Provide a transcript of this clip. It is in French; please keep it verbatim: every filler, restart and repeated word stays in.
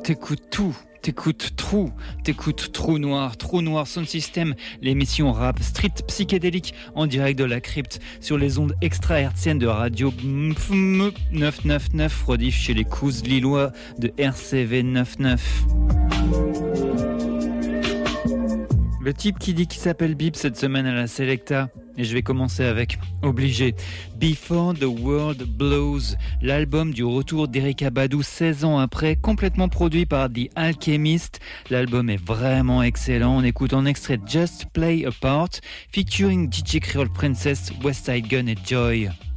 T'écoutes tout, t'écoutes Trou, t'écoutes Trou Noir, Trou Noir Sound System, l'émission rap street psychédélique en direct de la crypte sur les ondes extra-hertziennes de radio neuf cent quatre-vingt-neuf, rediff chez les Couzes lillois de R C V quatre-vingt-neuf. Le type qui dit qu'il s'appelle Bip cette semaine à la Selecta. Et je vais commencer avec, obligé, Before the World Blows, l'album du retour d'Erykah Badu seize ans après, complètement produit par The Alchemist. L'album est vraiment excellent. On écoute en extrait Just Play a Part, featuring D J Creole Princess, Westside Gun et Joy.